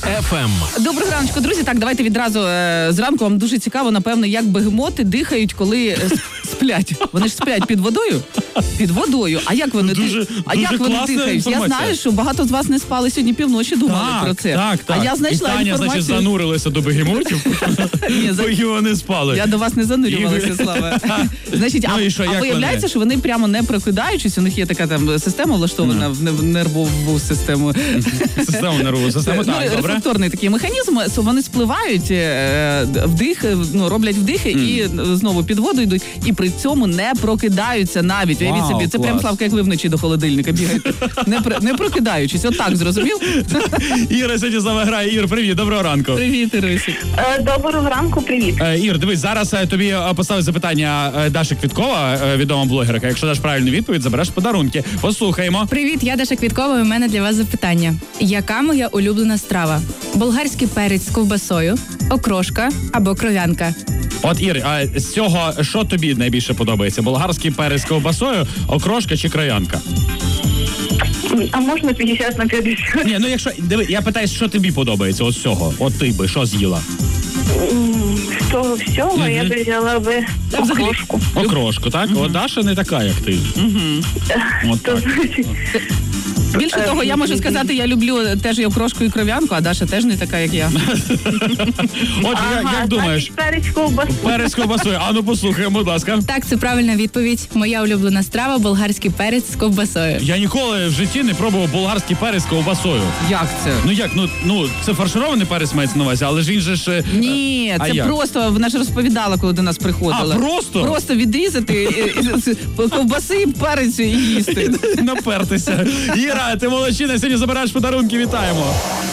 FM. Доброго раночку, друзі. Так, давайте відразу зранку вам дуже цікаво, напевно, як бегемоти дихають, коли сплять. Вони ж сплять під водою? Під водою. А як вони дихають? Інформація. Я знаю, що багато з вас не спали сьогодні півночі, думали про це. Так. А я знайшла і Таня, інформацію. значить, занурилася до бегемотів, поки вони спали. Я до вас не занурювалася, Слава. Значить, Ну і що, а як виявляється, вони? що вони прямо не прокидаючись, у них є така там система влаштована в нервову систему. Систему нервову систему, так, добре. Рефлекторний такий механізм, вони спливають, вдих, роблять вдихи і знову під воду йдуть, і при цьому не прокидаються навіть. Уявіть Вау, собі, це прям, клас. Славка, як ви вночі до холодильника бігаєте. Не прокидаючись, отак, зрозумів? Іра сьогодні з нами грає. Ір, привіт, доброго ранку. Привіт, Ірисик. Доброго ранку, привіт. Ір, дивись, зараз тобі поставить запитання Даша Квіткова, відома блогерка. Якщо даш правильну відповідь, забереш подарунки. Послухаємо. Привіт, я Даша Квіткова, і у мене для вас запитання. Яка моя улюблена страва? Болгарський перець з ковбасою, окрошка або кров'янка? От, Ір, а з цього що тобі найбільше подобається? Болгарський перець з ковбасою, окрошка чи кров'янка? А можна 50 на 50? Ні, ну якщо, диви, я питаю, що тобі подобається от з цього? От ти би, що з'їла? З того всього я б взяла би окрошку. Окрошку, так? От Даша не така, як ти. От То так. значить, Більше того, я можу сказати, я люблю теж і окрошку, і кров'янку, а Даша теж не така, як я. От як думаєш? значить, перець ковбасу. Перець з ковбасою. А ну послухаємо, будь ласка. Так, це правильна відповідь. Моя улюблена страва – болгарський перець з ковбасою. Я ніколи в житті не пробував болгарський перець з ковбасою. Як це? Ну як, ну це фарширований перець мається на увазі, але ж він же ж... Ні, А це як? просто, вона ж розповідала, коли до нас приходила. А, просто? Просто відрізати ковбаси, перець і їсти. Напертися. Іра, ти молодчина, сьогодні забираєш подарунки, вітаємо.